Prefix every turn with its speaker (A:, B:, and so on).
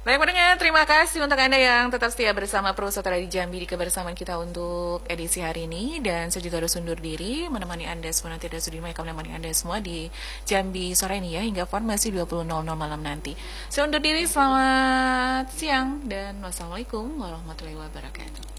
A: Baik pendengar, terima kasih untuk Anda yang tetap setia bersama Pro Saudara di Jambi di kebersamaan kita untuk edisi hari ini. Dan saya juga harus undur diri menemani Anda semua, nanti ada Sudirman yang akan menemani Anda semua di Jambi sore ini ya, hingga formasi 20.00 malam nanti. Saya undur diri, selamat siang dan wassalamualaikum warahmatullahi wabarakatuh.